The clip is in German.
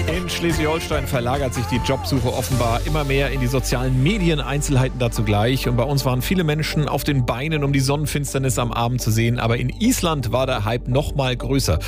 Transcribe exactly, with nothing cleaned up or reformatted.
In Schleswig-Holstein verlagert sich die Jobsuche offenbar immer mehr in die sozialen Medien. Einzelheiten dazu gleich. Und bei uns waren viele Menschen auf den Beinen, um die Sonnenfinsternis am Abend zu sehen. Aber in Island war der Hype noch mal größer.